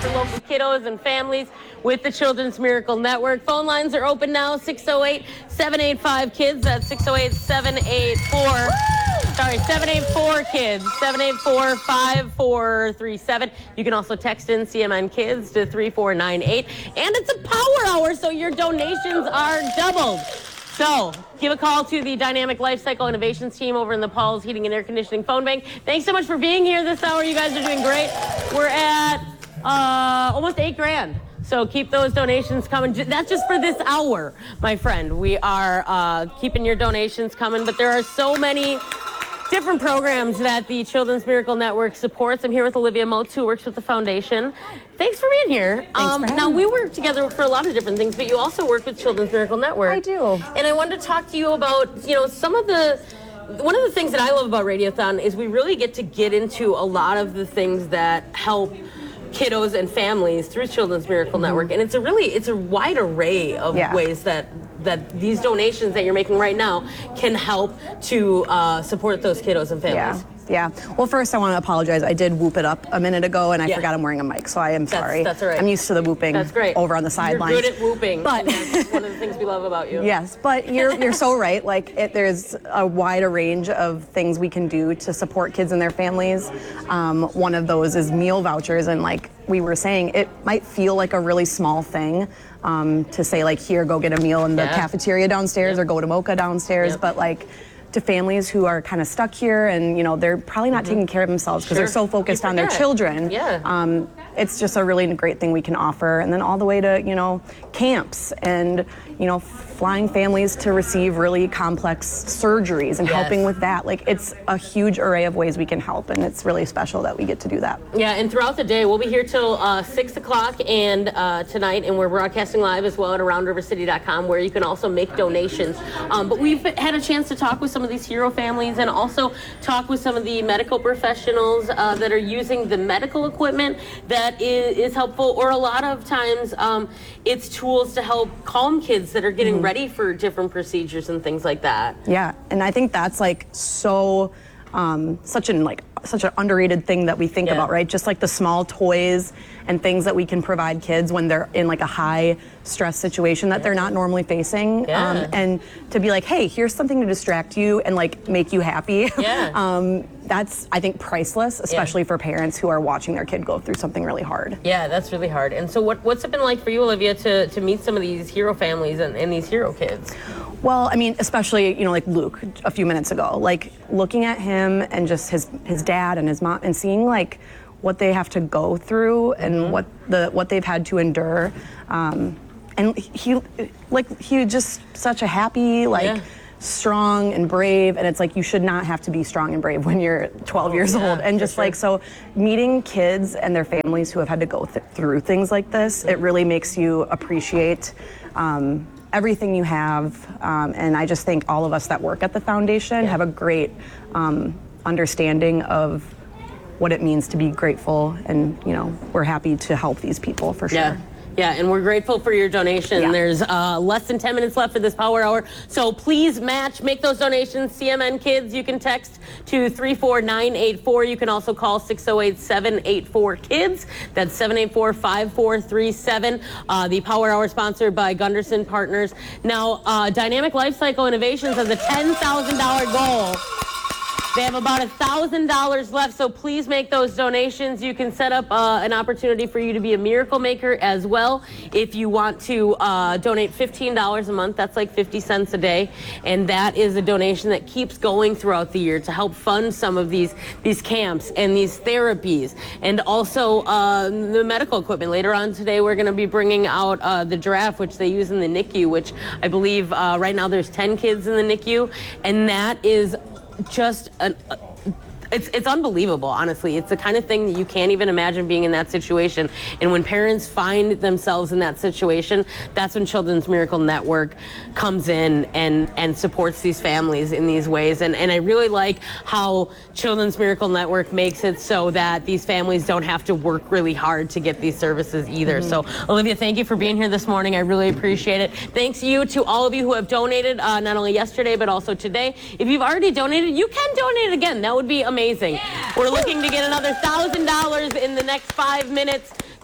for local kiddos and families with the Children's Miracle Network. Phone lines are open now, 608-785-KIDS. That's 784-KIDS, 784-5437. You can also text in CMN Kids to 3498. And it's a power hour, so your donations are doubled. So give a call to the Dynamic Lifecycle Innovations team over in the Paul's Heating and Air Conditioning phone bank. Thanks so much for being here this hour. You guys are doing great. We're at almost $8,000. So keep those donations coming. That's just for this hour, my friend. We are keeping your donations coming, but there are so many different programs that the Children's Miracle Network supports. I'm here with Olivia Moats, who works with the foundation. Thanks for being here. Now, we work together for a lot of different things, but you also work with Children's Miracle Network. I do. And I wanted to talk to you about, one of the things that I love about Radiothon is we really get to get into a lot of the things that help kiddos and families through Children's Miracle Network. And it's a wide array of ways that these donations that you're making right now can help to support those kiddos and families. Yeah. Well, first I want to apologize. I did whoop it up a minute ago, and I forgot I'm wearing a mic, so I am sorry. That's all right. I'm used to the whooping. That's great. Over on the sidelines. You're good at whooping. But that's one of the things we love about you. Yes, but you're so right. There's a wider range of things we can do to support kids and their families. One of those is meal vouchers, and like we were saying, it might feel like a really small thing to say, like, here, go get a meal in the cafeteria downstairs or go to Mocha downstairs, but like, to families who are kind of stuck here and they're probably not taking care of themselves because they're so focused on their children. It's just a really great thing we can offer. And then all the way to camps and flying families to receive really complex surgeries and helping with that. Like, it's a huge array of ways we can help, and it's really special that we get to do that. Yeah, and throughout the day, we'll be here till 6 o'clock and tonight, and we're broadcasting live as well at AroundRiverCity.com, where you can also make donations. But we've had a chance to talk with some of these hero families and also talk with some of the medical professionals that are using the medical equipment that is helpful, or a lot of times it's tools to help calm kids that are getting ready for different procedures and things like that. Yeah, and I think that's like such an underrated thing that we think about, right? Just like the small toys and things that we can provide kids when they're in like a high stress situation that they're not normally facing. And to be like, hey, here's something to distract you and like make you happy. That's, I think, priceless, especially for parents who are watching their kid go through something really hard. Yeah, that's really hard. And so what's it been like for you, Olivia, to meet some of these hero families and these hero kids? Well, I mean, especially, like Luke a few minutes ago, like looking at him and just his dad and his mom and seeing like what they have to go through and what they've had to endure. And he just such a happy, strong and brave, and it's like you should not have to be strong and brave when you're 12 years old. And just so meeting kids and their families who have had to go through things like this, it really makes you appreciate everything you have, and I just think all of us that work at the foundation have a great understanding of what it means to be grateful, and we're happy to help these people for sure. Yeah, and we're grateful for your donation. There's less than 10 minutes left for this power hour, so please make those donations. CMN Kids, you can text to 34984. You can also call 608-784-KIDS. That's 784-5437. The power hour sponsored by Gunderson Partners. Now, Dynamic Lifecycle Innovations has a $10,000 goal. They have about $1,000 left, so please make those donations. You can set up an opportunity for you to be a miracle maker as well. If you want to donate $15 a month, that's like 50 cents a day, and that is a donation that keeps going throughout the year to help fund some of these camps and these therapies, and also the medical equipment. Later on today, we're going to be bringing out the giraffe, which they use in the NICU, which I believe right now there's 10 kids in the NICU, and that is just it's unbelievable, honestly. It's the kind of thing that you can't even imagine being in that situation. And when parents find themselves in that situation, that's when Children's Miracle Network comes in and supports these families in these ways. And I really like how Children's Miracle Network makes it so that these families don't have to work really hard to get these services either. So, Olivia, thank you for being here this morning. I really appreciate it. Thanks you to all of you who have donated, not only yesterday, but also today. If you've already donated, you can donate again. That would be amazing. We're looking to get another $1,000 in the next 5 minutes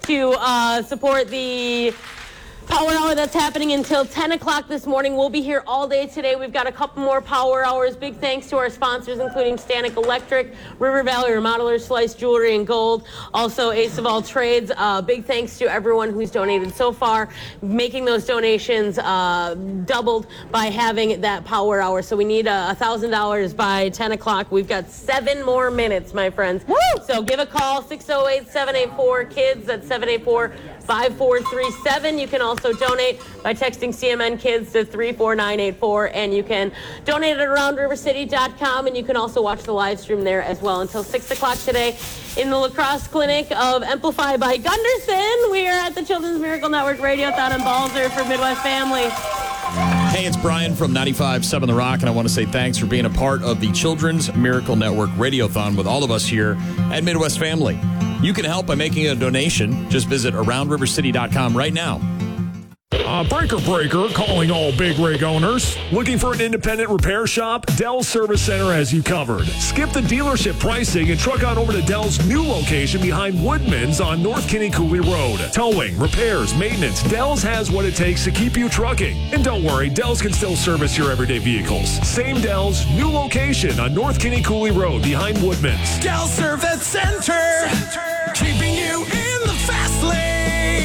to support the Power Hour that's happening until 10 o'clock this morning. We'll be here all day today. We've got a couple more Power Hours. Big thanks to our sponsors, including Stanek Electric, River Valley Remodelers, Slice Jewelry and Gold, also Ace of All Trades. Big thanks to everyone who's donated so far, making those donations doubled by having that Power Hour. So we need $1,000 by 10 o'clock. We've got 7 more minutes, my friends. Woo! So give a call, 608-784-KIDS. That's 784-5437. You can also donate by texting CMN Kids to 34984, and you can donate at aroundrivercity.com, and you can also watch the live stream there as well until 6 o'clock today in the lacrosse clinic of Amplify by Gunderson. We are at the Children's Miracle Network Radiothon in Balzer for Midwest Family. Hey, it's Brian from 95.7 The Rock, and I want to say thanks for being a part of the Children's Miracle Network Radiothon with all of us here at Midwest Family. You can help by making a donation. Just visit aroundrivercity.com right now. Breaker calling all big rig owners. Looking for an independent repair shop? Dell Service Center has you covered. Skip the dealership pricing and truck on over to Dell's new location behind Woodman's on North Kinney Cooley Road. Towing, repairs, maintenance, Dell's has what it takes to keep you trucking. And don't worry, Dell's can still service your everyday vehicles. Same Dell's, new location on North Kinney Cooley Road behind Woodman's. Dell Service Center. Keeping you in the fast lane.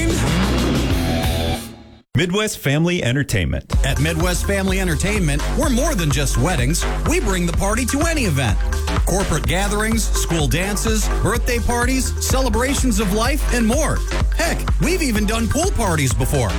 Midwest Family Entertainment. At Midwest Family Entertainment, we're more than just weddings. We bring the party to any event. Corporate gatherings, school dances, birthday parties, celebrations of life, and more. Heck, we've even done pool parties before.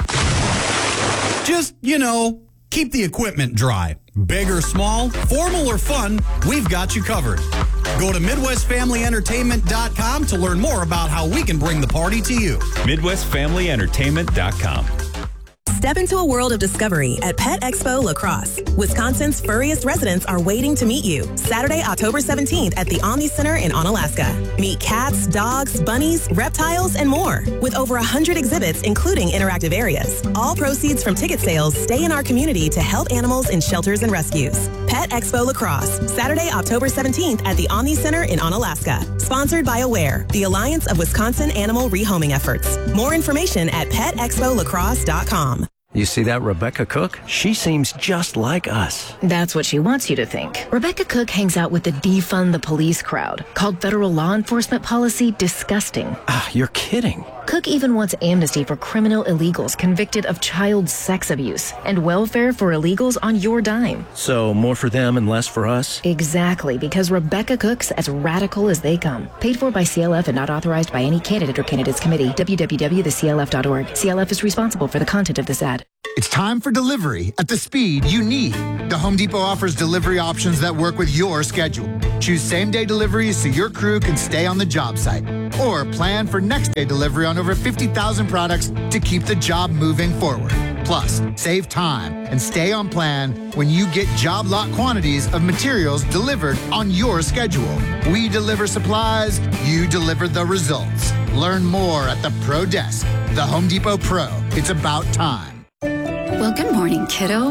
Just, keep the equipment dry. Big or small, formal or fun, we've got you covered. Go to MidwestFamilyEntertainment.com to learn more about how we can bring the party to you. MidwestFamilyEntertainment.com. Step into a world of discovery at Pet Expo La Crosse. Wisconsin's furriest residents are waiting to meet you. Saturday, October 17th at the Omni Center in Onalaska. Meet cats, dogs, bunnies, reptiles, and more. With over 100 exhibits, including interactive areas. All proceeds from ticket sales stay in our community to help animals in shelters and rescues. Pet Expo La Crosse. Saturday, October 17th at the Omni Center in Onalaska. Sponsored by AWARE, the Alliance of Wisconsin Animal Rehoming Efforts. More information at petexpoliacrosse.com. You see that Rebecca Cook? She seems just like us. That's what she wants you to think. Rebecca Cook hangs out with the defund the police crowd, called federal law enforcement policy disgusting. You're kidding. Cook even wants amnesty for criminal illegals convicted of child sex abuse and welfare for illegals on your dime. So more for them and less for us? Exactly, because Rebecca Cook's as radical as they come. Paid for by CLF and not authorized by any candidate or candidates committee. www.theclf.org. CLF is responsible for the content of this ad. It's time for delivery at the speed you need. The Home Depot offers delivery options that work with your schedule. Choose same-day deliveries so your crew can stay on the job site. Or plan for next-day delivery on over 50,000 products to keep the job moving forward. Plus, save time and stay on plan when you get job lot quantities of materials delivered on your schedule. We deliver supplies, you deliver the results. Learn more at the Pro Desk. The Home Depot Pro. It's about time. Well, good morning, kiddo.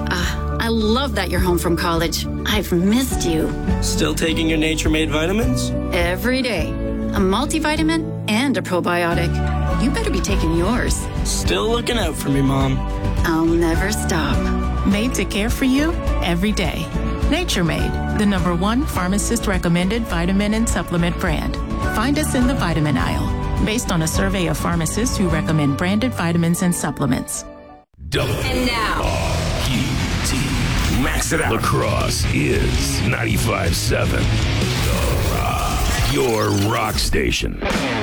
I love that you're home from college. I've missed you. Still taking your Nature Made vitamins? Every day. A multivitamin and a probiotic. You better be taking yours. Still looking out for me, Mom. I'll never stop. Made to care for you every day. Nature Made, the #1 pharmacist-recommended vitamin and supplement brand. Find us in the vitamin aisle, based on a survey of pharmacists who recommend branded vitamins and supplements. And now, R-U-T. Max it out. La Crosse is 95.7 The Rock, your rock station.